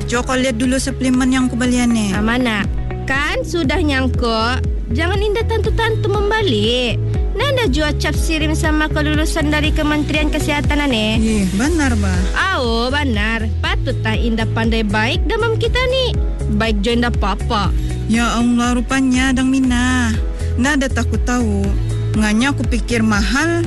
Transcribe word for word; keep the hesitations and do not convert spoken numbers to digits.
Coba kau lihat dulu suplemen yang kubalian ni. Ah, mana? Kan sudah nyangkut. Jangan indah tantu-tantu membalik. Nanda jual cap sirim sama kelulusan dari Kementerian Kesehatan ane. Eh, benar ba? Oh, benar. Patut tak indah pandai baik dalam kita ni. Baik jo indah papa. Ya Allah, rupanya dang Mina. Nada takut tahu. Nganya aku pikir mahal.